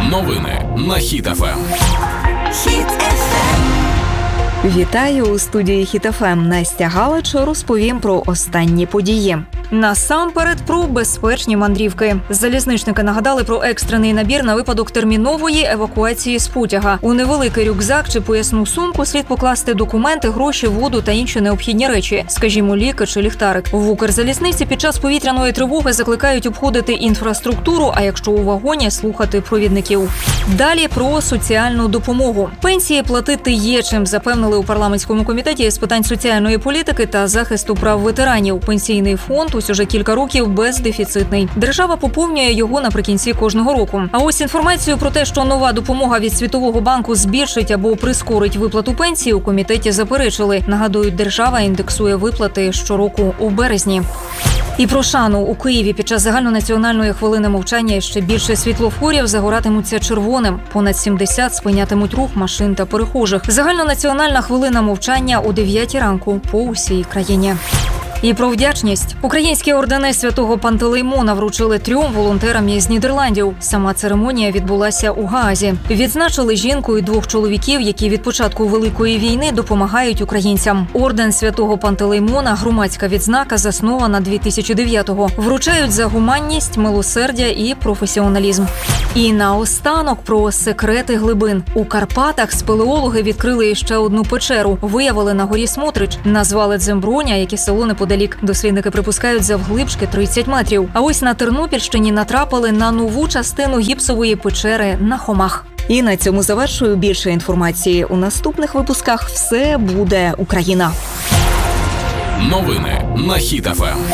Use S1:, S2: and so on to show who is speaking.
S1: Новини на Хіт ФМ.
S2: Хіт ФМ.
S3: Вітаю у студії Хіт ФМ. Настя Галич розповім про останні події. Насамперед про безпечні мандрівки. Залізничники нагадали про екстрений набір на випадок термінової евакуації з потяга. У невеликий рюкзак чи поясну сумку слід покласти документи, гроші, воду та інші необхідні речі, скажімо, ліки чи ліхтарик. В Укрзалізниці під час повітряної тривоги закликають обходити інфраструктуру, а якщо у вагоні – слухати провідників. Далі про соціальну допомогу. Пенсії платити є чим, запевнили у парламентському комітеті з питань соціальної політики та захисту прав ветеранів. Пенсійний фонд ось уже кілька років бездефіцитний. Держава поповнює його наприкінці кожного року. А ось інформацію про те, що нова допомога від Світового банку збільшить або прискорить виплату пенсії, у комітеті заперечили. Нагадують, держава індексує виплати щороку у березні. І про шану. У Києві під час загальнонаціональної хвилини мовчання ще більше світлофорів загоратимуться червоним. Понад 70 спинятимуть рух машин та перехожих. Загальнонаціональна хвилина мовчання о 9 ранку по усій країні. І про вдячність. Українські ордени Святого Пантелеймона вручили 3 волонтерам із Нідерландів. Сама церемонія відбулася у Гаазі. Відзначили жінку і 2 чоловіків, які від початку Великої війни допомагають українцям. Орден Святого Пантелеймона – громадська відзнака, заснована 2009-го. Вручають за гуманність, милосердя і професіоналізм. І наостанок про секрети глибин. У Карпатах спелеологи відкрили ще одну печеру. Виявили на горі Смотрич. Назвали Дземброня, як і село неподалік. Дослідники припускають завглибшки 30 метрів. А ось на Тернопільщині натрапили на нову частину гіпсової печери на Хомах. І на цьому завершую. Більше інформації у наступних випусках. Все буде Україна.
S1: Новини на Хіт ФМ.